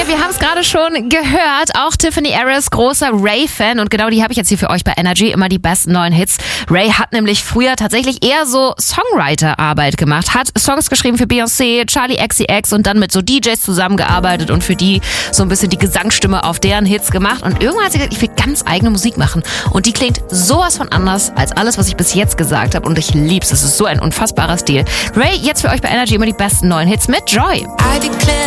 wir haben es gerade schon gehört. Auch Tiffany Harris, großer Ray-Fan. Und genau die habe ich jetzt hier für euch bei Energy. Immer die besten neuen Hits. Ray hat nämlich früher tatsächlich eher so Songwriter-Arbeit gemacht. Hat Songs geschrieben für Beyoncé, Charli XCX und dann mit so DJs zusammengearbeitet und für die so ein bisschen die Gesangsstimme auf deren Hits gemacht. Und irgendwann hat sie gesagt, ich will ganz eigene Musik machen. Und die klingt sowas von anders als alles, was ich bis jetzt gesagt habe. Und ich lieb's. Es ist so ein unfassbarer Stil. Ray, jetzt für euch bei Energy immer die besten neuen Hits mit Joy. I declare